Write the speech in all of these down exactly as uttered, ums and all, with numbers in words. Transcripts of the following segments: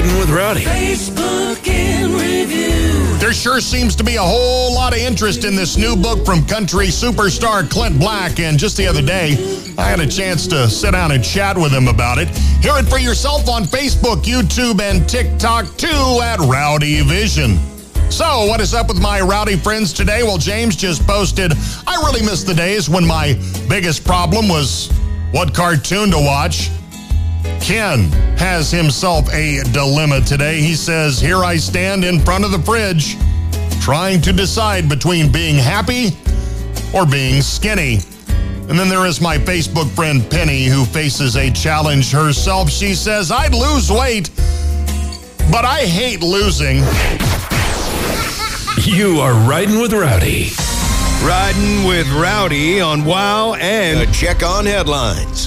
Riding with Rowdy. Facebook in review. There sure seems to be a whole lot of interest in this new book from country superstar Clint Black, and just the other day, I had a chance to sit down and chat with him about it. Hear it for yourself on Facebook, YouTube, and TikTok, too, at Rowdy Vision. So, what is up with my rowdy friends today? Well, James just posted, I really miss the days when my biggest problem was what cartoon to watch. Ken has himself a dilemma today. He says, here I stand in front of the fridge, trying to decide between being happy or being skinny. And then there is my Facebook friend Penny, who faces a challenge herself. She says, I'd lose weight, but I hate losing. You are Riding with Rowdy. Riding with Rowdy on WOW and Check on Headlines.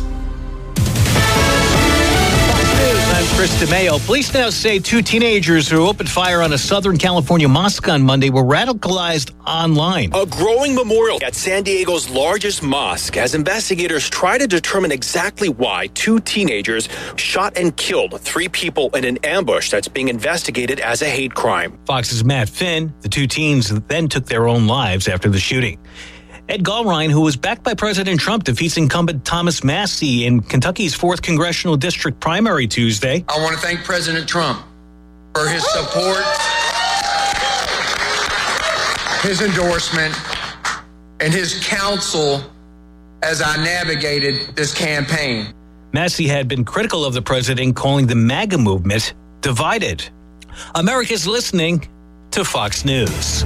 I'm Chris DeMeo. Police now say two teenagers who opened fire on a Southern California mosque on Monday were radicalized online. A growing memorial at San Diego's largest mosque as investigators try to determine exactly why two teenagers shot and killed three people in an ambush that's being investigated as a hate crime. Fox's Matt Finn. The two teens then took their own lives after the shooting. Ed Gallrein, who was backed by President Trump, defeats incumbent Thomas Massie in Kentucky's fourth Congressional District primary Tuesday. I want to thank President Trump for his support, his endorsement, and his counsel as I navigated this campaign. Massie had been critical of the president, calling the MAGA movement divided. America's listening to Fox News.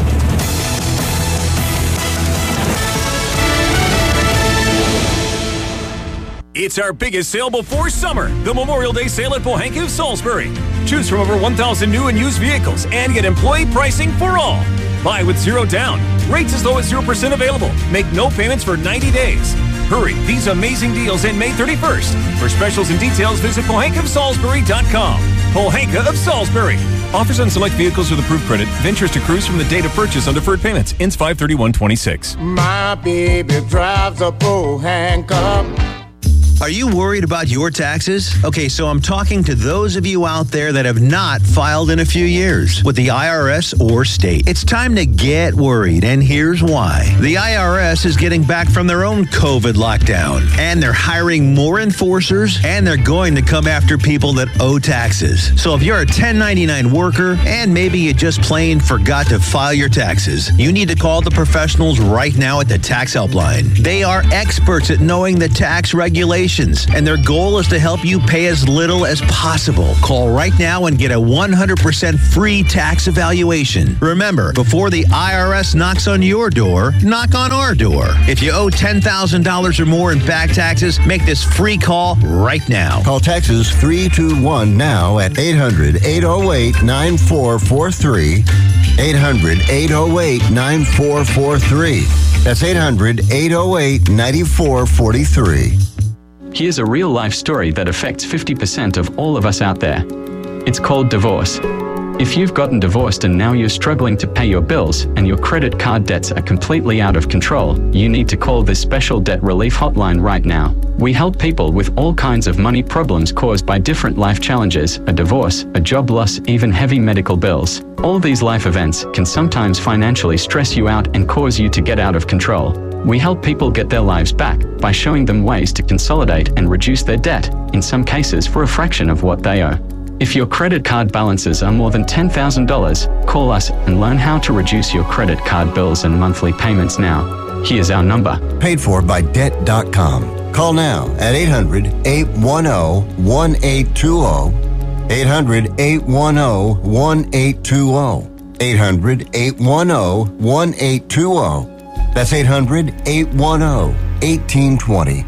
It's our biggest sale before summer, the Memorial Day sale at Pohanka of Salisbury. Choose from over one thousand new and used vehicles and get employee pricing for all. Buy with zero down. Rates as low as zero percent available. Make no payments for ninety days. Hurry, these amazing deals end May thirty-first. For specials and details, visit pohanka of salisbury dot com. Pohanka of Salisbury. Offers on select vehicles with approved credit. Ventures to cruise from the date of purchase on deferred payments. Ends five thirty-one twenty-six. My baby drives a Pohanka. Are you worried about your taxes? Okay, so I'm talking to those of you out there that have not filed in a few years with the I R S or state. It's time to get worried, and here's why. The I R S is getting back from their own COVID lockdown, and they're hiring more enforcers, and they're going to come after people that owe taxes. So if you're a ten ninety-nine worker, and maybe you just plain forgot to file your taxes, you need to call the professionals right now at the Tax Helpline. They are experts at knowing the tax regulations, and their goal is to help you pay as little as possible. Call right now and get a one hundred percent free tax evaluation. Remember, before the I R S knocks on your door, knock on our door. If you owe ten thousand dollars or more in back taxes, make this free call right now. Call Taxes three two one now at eight hundred, eight oh eight, nine four four three. eight hundred, eight oh eight, nine four four three. That's eight hundred, eight oh eight, nine four four three. Here's a real-life story that affects fifty percent of all of us out there. It's called divorce. If you've gotten divorced and now you're struggling to pay your bills and your credit card debts are completely out of control, you need to call this special debt relief hotline right now. We help people with all kinds of money problems caused by different life challenges, a divorce, a job loss, even heavy medical bills. All these life events can sometimes financially stress you out and cause you to get out of control. We help people get their lives back by showing them ways to consolidate and reduce their debt, in some cases for a fraction of what they owe. If your credit card balances are more than ten thousand dollars, call us and learn how to reduce your credit card bills and monthly payments now. Here's our number. Paid for by debt dot com. Call now at eight hundred, eight one zero, one eight two zero. eight hundred, eight one zero, one eight two zero. eight hundred, eight one zero, one eight two zero. That's eight hundred, eight one zero, one eight two zero.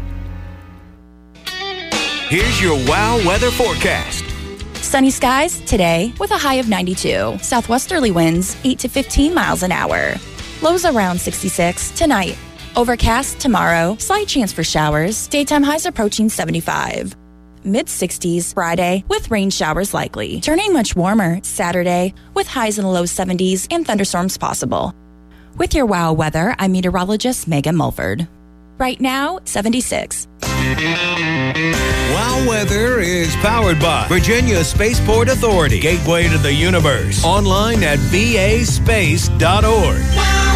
Here's your WOW weather forecast. Sunny skies today with a high of ninety-two. Southwesterly winds eight to fifteen miles an hour. Lows around sixty-six tonight. Overcast tomorrow. Slight chance for showers. Daytime highs approaching seventy-five. Mid-sixties Friday with rain showers likely. Turning much warmer Saturday with highs in the low seventies and thunderstorms possible. With your WOW weather, I'm meteorologist Megan Mulford. Right now, seventy-six. Wow Weather is powered by Virginia Spaceport Authority, gateway to the universe. Online at v a space dot org.